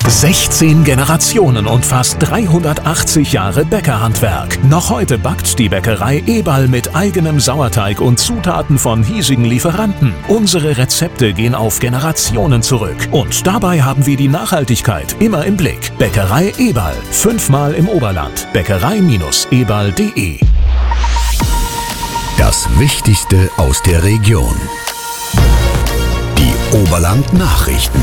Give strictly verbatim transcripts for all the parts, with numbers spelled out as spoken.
sechzehn Generationen und fast dreihundertachtzig Jahre Bäckerhandwerk. Noch heute backt die Bäckerei Eberl mit eigenem Sauerteig und Zutaten von hiesigen Lieferanten. Unsere Rezepte gehen auf Generationen zurück. Und dabei haben wir die Nachhaltigkeit immer im Blick. Bäckerei Eberl. Fünfmal im Oberland. Bäckerei Eberl punkt de. Das Wichtigste aus der Region. Die Oberland-Nachrichten.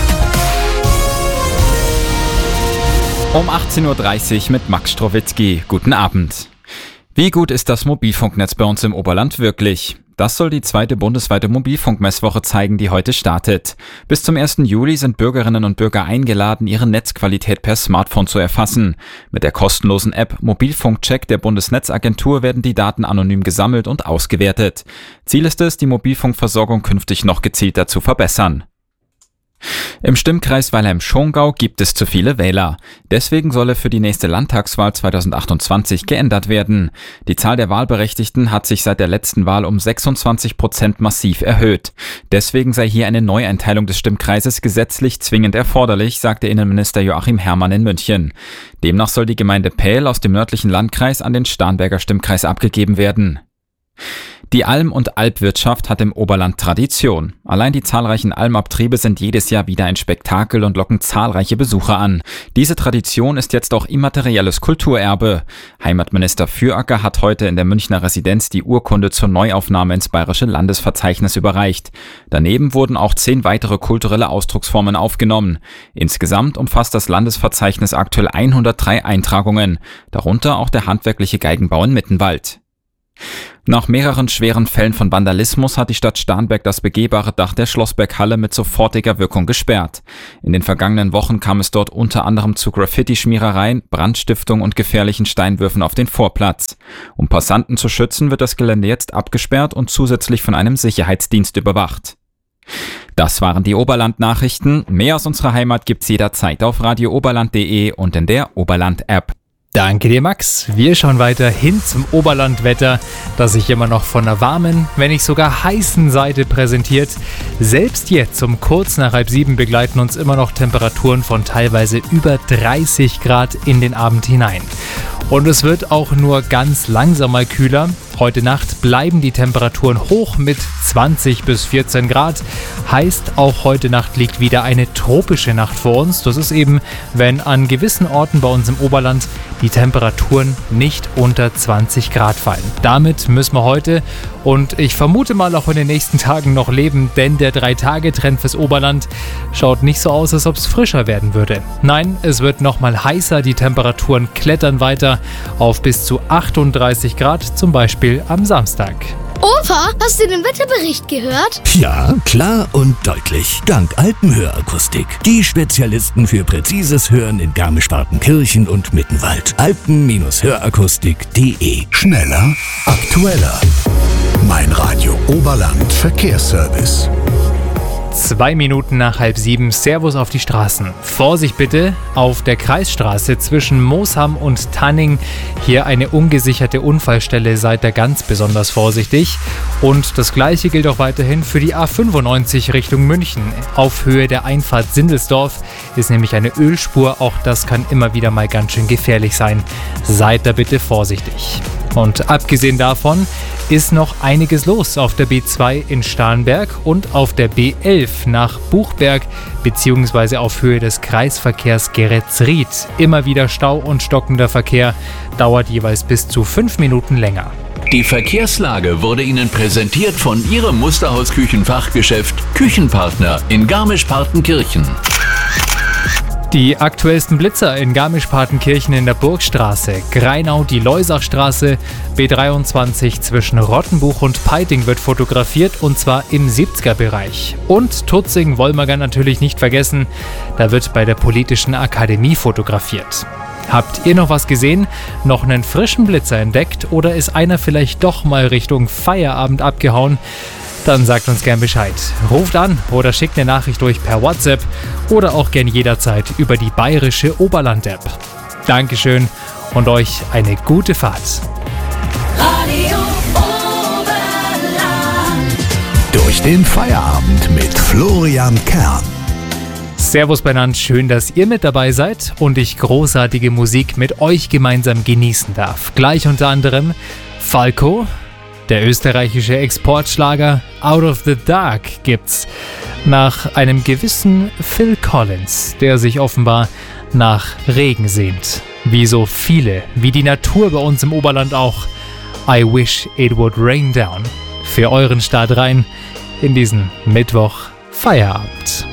Um achtzehn Uhr dreißig mit Max Strowitzki. Guten Abend. Wie gut ist das Mobilfunknetz bei uns im Oberland wirklich? Das soll die zweite bundesweite Mobilfunkmesswoche zeigen, die heute startet. Bis zum ersten Juli sind Bürgerinnen und Bürger eingeladen, ihre Netzqualität per Smartphone zu erfassen. Mit der kostenlosen App Mobilfunkcheck der Bundesnetzagentur werden die Daten anonym gesammelt und ausgewertet. Ziel ist es, die Mobilfunkversorgung künftig noch gezielter zu verbessern. Im Stimmkreis Weilheim-Schongau gibt es zu viele Wähler. Deswegen soll er für die nächste Landtagswahl zweitausendachtundzwanzig geändert werden. Die Zahl der Wahlberechtigten hat sich seit der letzten Wahl um sechsundzwanzig Prozent massiv erhöht. Deswegen sei hier eine Neueinteilung des Stimmkreises gesetzlich zwingend erforderlich, sagte Innenminister Joachim Herrmann in München. Demnach soll die Gemeinde Pähl aus dem nördlichen Landkreis an den Starnberger Stimmkreis abgegeben werden. Die Alm- und Alpwirtschaft hat im Oberland Tradition. Allein die zahlreichen Almabtriebe sind jedes Jahr wieder ein Spektakel und locken zahlreiche Besucher an. Diese Tradition ist jetzt auch immaterielles Kulturerbe. Heimatminister Füracker hat heute in der Münchner Residenz die Urkunde zur Neuaufnahme ins Bayerische Landesverzeichnis überreicht. Daneben wurden auch zehn weitere kulturelle Ausdrucksformen aufgenommen. Insgesamt umfasst das Landesverzeichnis aktuell hundertdrei Eintragungen, darunter auch der handwerkliche Geigenbau in Mittenwald. Nach mehreren schweren Fällen von Vandalismus hat die Stadt Starnberg das begehbare Dach der Schlossberghalle mit sofortiger Wirkung gesperrt. In den vergangenen Wochen kam es dort unter anderem zu Graffiti-Schmierereien, Brandstiftung und gefährlichen Steinwürfen auf den Vorplatz. Um Passanten zu schützen, wird das Gelände jetzt abgesperrt und zusätzlich von einem Sicherheitsdienst überwacht. Das waren die Oberland-Nachrichten. Mehr aus unserer Heimat gibt's jederzeit auf radio oberland punkt de und in der Oberland-App. Danke dir, Max. Wir schauen weiter hin zum Oberlandwetter, das sich immer noch von einer warmen, wenn nicht sogar heißen Seite präsentiert. Selbst jetzt um kurz nach halb sieben begleiten uns immer noch Temperaturen von teilweise über dreißig Grad in den Abend hinein. Und es wird auch nur ganz langsam mal kühler. Heute Nacht bleiben die Temperaturen hoch mit zwanzig bis vierzehn Grad. Heißt, auch heute Nacht liegt wieder eine tropische Nacht vor uns. Das ist eben, wenn an gewissen Orten bei uns im Oberland die Temperaturen nicht unter zwanzig Grad fallen. Damit müssen wir heute und ich vermute mal auch in den nächsten Tagen noch leben, denn der drei Tage Trend fürs Oberland schaut nicht so aus, als ob es frischer werden würde. Nein, es wird nochmal heißer, die Temperaturen klettern weiter auf bis zu achtunddreißig Grad, zum Beispiel am Samstag. Opa, hast du den Wetterbericht gehört? Ja, klar und deutlich. Dank Alpenhörakustik. Die Spezialisten für präzises Hören in Garmisch-Partenkirchen und Mittenwald. alpen Hörakustik punkt de. Schneller, aktueller. Mein Radio Oberland Verkehrsservice. Zwei Minuten nach halb sieben, Servus auf die Straßen. Vorsicht bitte, auf der Kreisstraße zwischen Moosham und Tanning. Hier eine ungesicherte Unfallstelle, seid da ganz besonders vorsichtig. Und das gleiche gilt auch weiterhin für die A fünfundneunzig Richtung München. Auf Höhe der Einfahrt Sindelsdorf ist nämlich eine Ölspur, auch das kann immer wieder mal ganz schön gefährlich sein. Seid da bitte vorsichtig. Und abgesehen davon ist noch einiges los auf der B zwei in Starnberg und auf der B elf nach Buchberg bzw. auf Höhe des Kreisverkehrs Geretzried. Immer wieder Stau und stockender Verkehr, dauert jeweils bis zu fünf Minuten länger. Die Verkehrslage wurde Ihnen präsentiert von Ihrem Musterhaus-Küchenfachgeschäft Küchenpartner in Garmisch-Partenkirchen. Die aktuellsten Blitzer in Garmisch-Partenkirchen in der Burgstraße, Greinau die Leusachstraße, B dreiundzwanzig zwischen Rottenbuch und Peiting wird fotografiert und zwar im siebziger-Bereich. Und Tutzing-Wollmerger natürlich nicht vergessen, da wird bei der Politischen Akademie fotografiert. Habt ihr noch was gesehen? Noch einen frischen Blitzer entdeckt oder ist einer vielleicht doch mal Richtung Feierabend abgehauen? Dann sagt uns gern Bescheid. Ruft an oder schickt eine Nachricht durch per WhatsApp oder auch gern jederzeit über die bayerische Oberland-App. Dankeschön und euch eine gute Fahrt. Radio Oberland. Durch den Feierabend mit Florian Kern. Servus beieinander, schön, dass ihr mit dabei seid und ich großartige Musik mit euch gemeinsam genießen darf. Gleich unter anderem Falco, der österreichische Exportschlager Out of the Dark gibt's nach einem gewissen Phil Collins, der sich offenbar nach Regen sehnt. Wie so viele, wie die Natur bei uns im Oberland auch. I wish it would rain down. Für euren Start rein in diesen Mittwoch Feierabend.